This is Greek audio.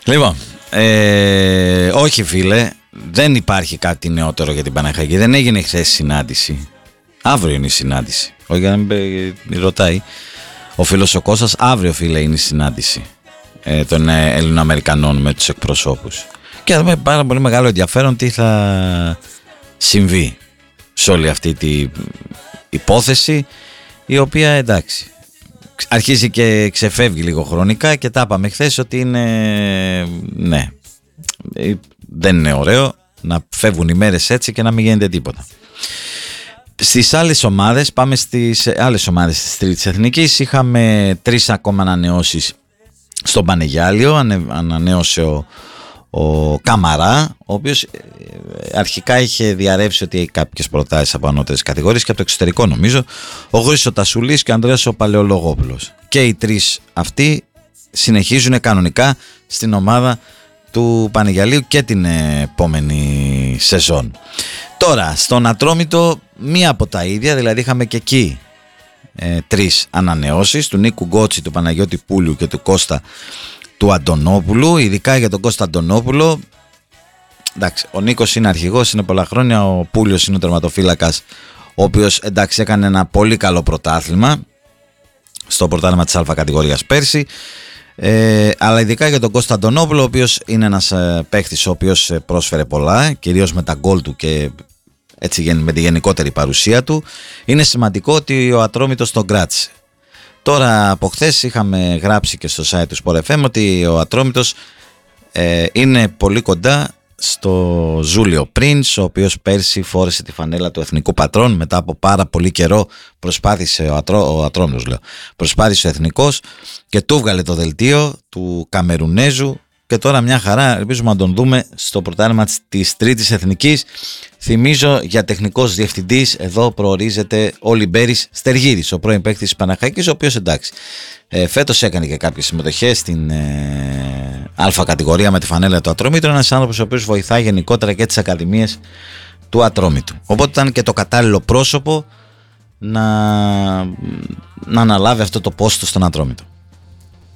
Λοιπόν, όχι φίλε, δεν υπάρχει κάτι νεότερο για την Παναχαϊκή. Δεν έγινε χθες συνάντηση. Αύριο είναι η συνάντηση. Όχι για να μην ρωτάει ο φίλος ο Κώστας, αύριο φίλε είναι η συνάντηση των Ελληνοαμερικανών με τους εκπροσώπους. Και θα δούμε πάρα πολύ μεγάλο ενδιαφέρον τι θα συμβεί σε όλη αυτή την υπόθεση, η οποία εντάξει αρχίζει και ξεφεύγει λίγο χρονικά και τα είπαμε χθες ότι είναι, ναι, δεν είναι ωραίο να φεύγουν οι μέρες έτσι και να μην γίνεται τίποτα. Στις άλλες ομάδες, πάμε στις άλλες ομάδες της Τρίτης Εθνικής. Είχαμε 3 ακόμα ανανεώσεις στον Πανεγιάλιο. Ανανέωσε ο Καμαρά, ο οποίος αρχικά είχε διαρρεύσει ότι έχει κάποιες προτάσεις από ανώτερες κατηγορίες και από το εξωτερικό νομίζω. Ο Χρήστος Τασουλής και ο Ανδρέας ο Παλαιολογόπουλος. Και οι 3 αυτοί συνεχίζουν κανονικά στην ομάδα του Πανεγιαλίου και την επόμενη σεζόν. Τώρα στον Ατρόμητο μία από τα ίδια, δηλαδή είχαμε και εκεί 3 ανανεώσεις, του Νίκου Γκότσι, του Παναγιώτη Πούλου και του Κώστα του Αντωνόπουλου. Ειδικά για τον Κώστα Αντωνόπουλο, εντάξει, ο Νίκος είναι αρχηγός, είναι πολλά χρόνια, ο Πούλιος είναι ο τερματοφύλακας, ο οποίος εντάξει έκανε ένα πολύ καλό πρωτάθλημα στο πρωτάθλημα της Α κατηγορίας πέρσι. Αλλά ειδικά για τον Κώστα Αντωνόπουλο, ο οποίος είναι ένας παίχτης ο οποίος πρόσφερε πολλά, κυρίως με τα γκολ του και έτσι με τη γενικότερη παρουσία του, είναι σημαντικό ότι ο Ατρόμητος τον κράτησε. Τώρα από χθες είχαμε γράψει και στο site του Sport FM ότι ο Ατρόμητος είναι πολύ κοντά στο Ζούλιο Πρινς, ο οποίος πέρσι φόρεσε τη φανέλα του εθνικού πατρόν. Μετά από πάρα πολύ καιρό προσπάθησε ο Ατρόμητος, προσπάθησε ο εθνικός και του βγάλε το δελτίο του Καμερουνέζου και τώρα μια χαρά, ελπίζουμε να τον δούμε στο πρωτάθλημα της Τρίτης Εθνικής. Θυμίζω για τεχνικός διευθυντής εδώ προορίζεται ο Λιμπέρης Στεργίδης, ο πρώην παίκτης της Παναχαϊκής, ο οποίος εντάξει φέτος έκανε και κάποιες συμμετοχές στην Α κατηγορία με τη φανέλα του Ατρόμητου. Ένας άνθρωπος ο οποίος βοηθάει γενικότερα και τις ακαδημίες του Ατρόμητου, οπότε ήταν και το κατάλληλο πρόσωπο να αναλάβει αυτό το πόστο στον Ατρόμητο.